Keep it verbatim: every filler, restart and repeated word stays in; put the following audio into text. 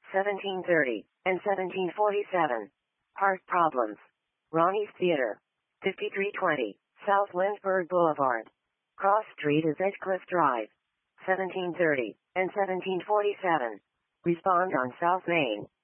seventeen thirty, and seventeen forty-seven. Heart problems. Ronnie's Theater. fifty-three twenty, South Lynchburg Boulevard. Cross Street is Edgecliff Drive. seventeen thirty, and seventeen forty-seven. Respond on South Main.